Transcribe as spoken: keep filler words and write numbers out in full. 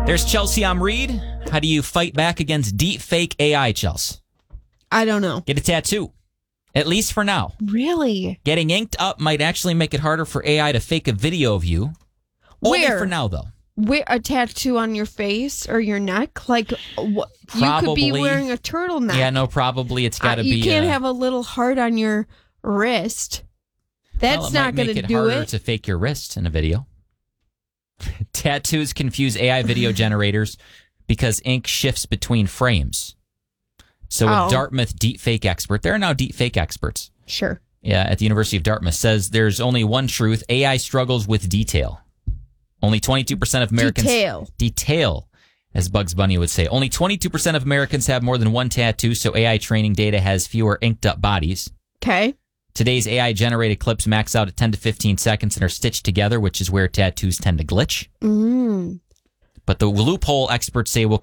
There's Chelsea Amreed. How do you fight back against deep fake A I, Chelsea? I don't know. Get a tattoo. At least for now. Really? Getting inked up might actually make it harder for A I to fake a video of you. Only Where? for now, though. Where, a tattoo on your face or your neck? Like, what? You could be wearing a turtleneck. Yeah, no, probably it's got to uh, be. You can't uh, have a little heart on your wrist. That's well, it not might going make to it do harder it. to fake your wrist in a video. Tattoos confuse A I video generators because ink shifts between frames. So a Oh. Dartmouth deepfake expert, there are now deepfake experts. Sure. Yeah, at the University of Dartmouth, says there's only one truth. A I struggles with detail. Only twenty-two percent of Americans... Detail. Detail, as Bugs Bunny would say. Only twenty-two percent of Americans have more than one tattoo, so A I training data has fewer inked up bodies. Okay. Today's A I-generated clips max out at ten to fifteen seconds and are stitched together, which is where tattoos tend to glitch. Mm. But the loophole experts say will